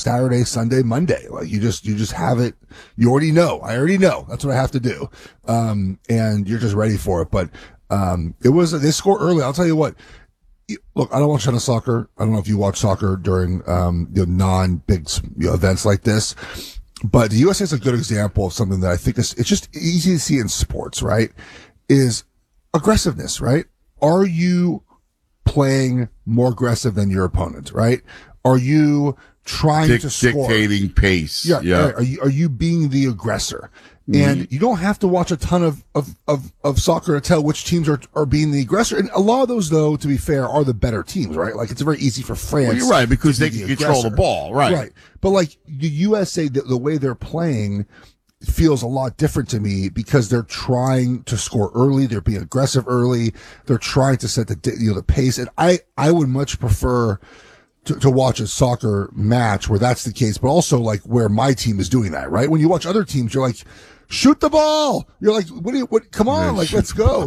Saturday, Sunday, Monday. Like you just have it. You already know. I already know. That's what I have to do. And you're just ready for it. But, they score early. I'll tell you what. Look, I don't watch a ton of soccer. I don't know if you watch soccer during, non-big events like this. But the USA is a good example of something that I think it's just easy to see in sports, right? Is aggressiveness, right? Are you playing more aggressive than your opponent, right? Are you trying to score? Dictating pace. Yeah. Right. Are you being the aggressor? Mm-hmm. And you don't have to watch a ton of soccer to tell which teams are being the aggressor. And a lot of those, though, to be fair, are the better teams, right? Like, it's very easy for France. Well, you're right, because they can control the ball, right? Right. But, like, the USA, the way they're playing feels a lot different to me because they're trying to score early. They're being aggressive early. They're trying to set the pace. And I would much prefer to watch a soccer match where that's the case, but also like where my team is doing that, right? When you watch other teams, you're like, shoot the ball. You're like, come on, like, let's go.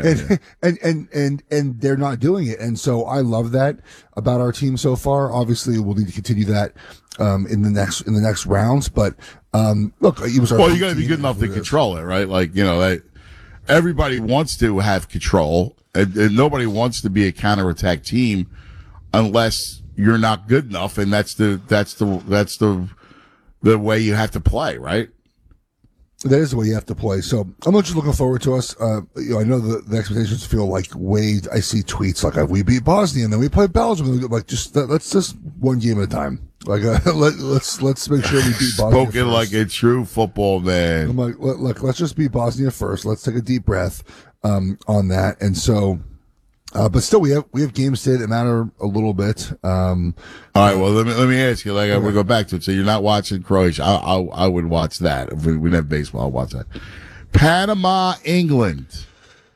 And they're not doing it. And so I love that about our team so far. Obviously we'll need to continue that, in the next rounds. But, look, it was you gotta be good enough to control it, right? Like, everybody wants to have control and nobody wants to be a counterattack team unless you're not good enough. And that's the way you have to play, right? That is the way you have to play. So I'm just looking forward to us. I know the expectations feel like I see tweets like we beat Bosnia and then we play Belgium. Like let's just one game at a time. Like let's make sure we beat Bosnia. Spoken first. Like a true football man. I'm like, look, let's just beat Bosnia first. Let's take a deep breath on that. And so. But still, we have games today that matter a little bit. All right. Well, let me ask you. Like, we'll go back to it. So you're not watching Croatia. I would watch that if we didn't have baseball. I'll watch that. Panama, England.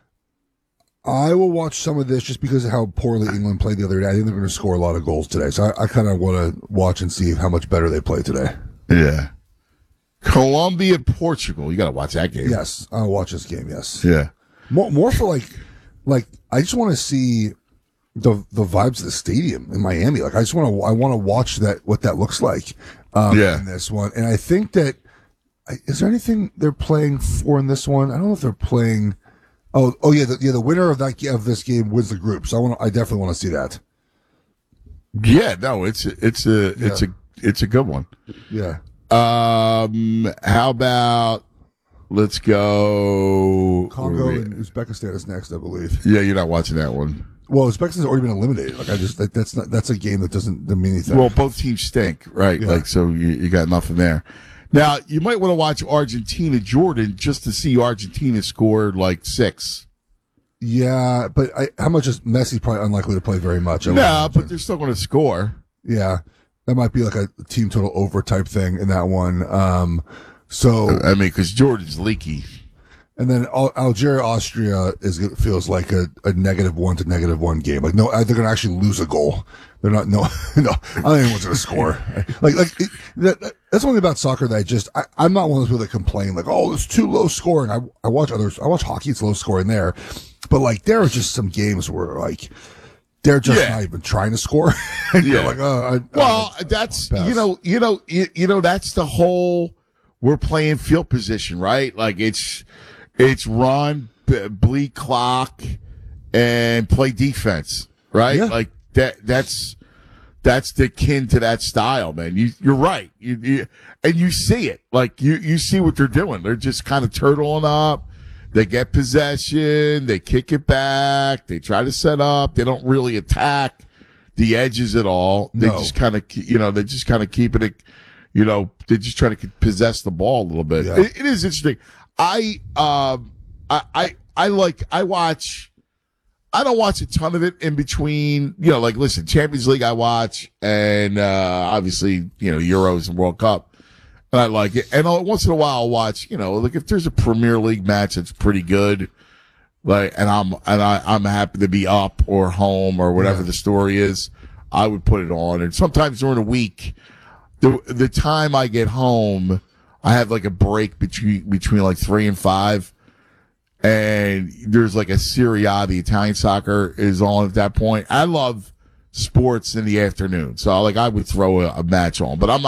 I will watch some of this just because of how poorly England played the other day. I think they're going to score a lot of goals today. So I kind of want to watch and see how much better they play today. Yeah. Colombia, Portugal. You got to watch that game. Yes, I'll watch this game. Yes. Yeah. More for like I just want to see the vibes of the stadium in Miami. Like I want to watch what that looks like in this one. And I think that is there anything they're playing for in this one? I don't know if they're playing. Oh yeah, the winner of this game wins the group. So I definitely want to see that. Yeah, no, it's a good one. Yeah. How about? Let's go. Congo and Uzbekistan is next, I believe. Yeah, you're not watching that one. Well, Uzbekistan's already been eliminated. Like that's a game that doesn't mean anything. Well, both teams stink, right? Yeah. Like so, you got nothing there. Now you might want to watch Argentina, Jordan, just to see Argentina score like 6. Yeah, but how much is Messi? Probably unlikely to play very much. No, but they're still going to score. Yeah, that might be like a team total over type thing in that one. So I mean, because Jordan's leaky, and then Algeria, Austria feels like a -1 to -1 game. Like no, they're going to actually lose a goal. They're not no. I don't think anyone's going to score. That's one thing about soccer that I'm not one of those people that complain like, oh, it's too low scoring. I watch hockey, it's low scoring there, but like there are just some games where like. They're just not even trying to score. And you're like, that's that's the whole. We're playing field position, right? Like it's run, bleed clock, and play defense, right? Yeah. Like that's the kin to that style, man. You're right. And you see it. Like you see what they're doing. They're just kind of turtling up. They get possession. They kick it back. They try to set up. They don't really attack the edges at all. They just kind of, they're just kind of keeping it. They're just trying to possess the ball a little bit. Yeah. It is interesting. I don't watch a ton of it in between, listen, Champions League I watch and, obviously, Euros and World Cup. And I like it. And once in a while I'll watch, if there's a Premier League match that's pretty good, and I'm happy to be up or home or whatever the story is, I would put it on. And sometimes during the week, the time I get home, I have like a break between like 3 and 5, and there's like a Serie A, the Italian soccer is on at that point. I love sports in the afternoon, so I would throw a match on, but I'm